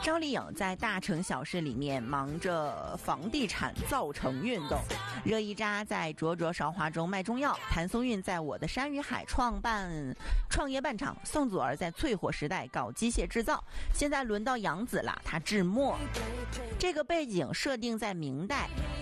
张丽颖在大城小事里面忙着房地产造城运动，热依扎在灼灼韶华中卖中药，谭松韵在我的山与海创业办厂，宋祖儿在淬火时代搞机械制造，现在轮到杨紫了，她制墨。这个背景设定在明代，